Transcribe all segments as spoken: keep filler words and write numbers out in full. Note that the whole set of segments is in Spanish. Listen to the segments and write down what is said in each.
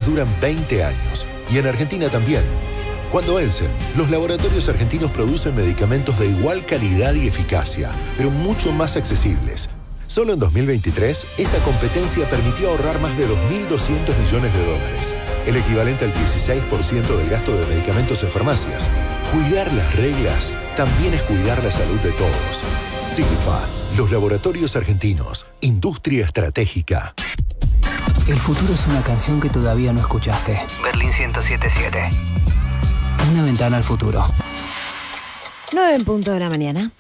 duran veinte años. Y en Argentina también. Cuando vencen, los laboratorios argentinos producen medicamentos de igual calidad y eficacia, pero mucho más accesibles. Solo en dos mil veintitrés, esa competencia permitió ahorrar más de dos mil doscientos millones de dólares, el equivalente al dieciséis por ciento del gasto de medicamentos en farmacias. Cuidar las reglas también es cuidar la salud de todos. Signifa, los laboratorios argentinos, industria estratégica. El futuro es una canción que todavía no escuchaste. Berlín ciento siete siete. Una ventana al futuro. nueve en punto de la mañana.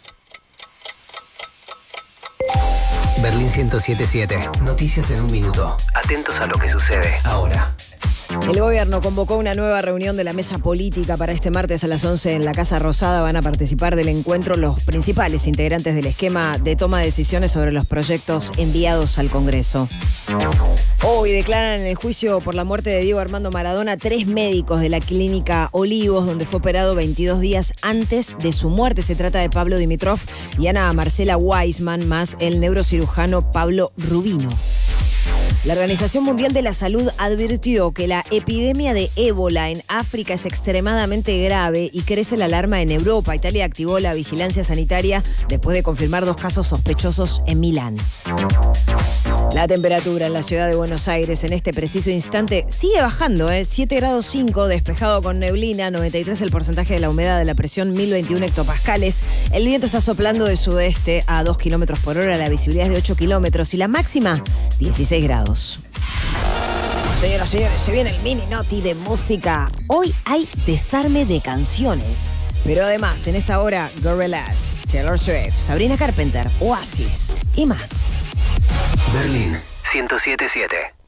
Berlín ciento siete siete. Noticias en un minuto. Atentos a lo que sucede ahora. El gobierno convocó una nueva reunión de la mesa política para este martes a las once en la Casa Rosada. Van a participar del encuentro los principales integrantes del esquema de toma de decisiones sobre los proyectos enviados al Congreso. Hoy declaran en el juicio por la muerte de Diego Armando Maradona tres médicos de la clínica Olivos, donde fue operado veintidós días antes de su muerte. Se trata de Pablo Dimitrov y Ana Marcela Weisman, más el neurocirujano Pablo Rubino. La Organización Mundial de la Salud advirtió que la epidemia de ébola en África es extremadamente grave y crece la alarma en Europa. Italia activó la vigilancia sanitaria después de confirmar dos casos sospechosos en Milán. La temperatura en la ciudad de Buenos Aires en este preciso instante sigue bajando, ¿eh? siete grados cinco, despejado con neblina, noventa y tres el porcentaje de la humedad de la presión, mil veintiuno hectopascales. El viento está soplando de sudeste a dos kilómetros por hora, la visibilidad es de ocho kilómetros y la máxima, dieciséis grados. Señoras y señores, se viene el mini noti de música. Hoy hay desarme de canciones. Pero además, en esta hora, Gorillaz, Taylor Swift, Sabrina Carpenter, Oasis y más. Berlín ciento siete siete.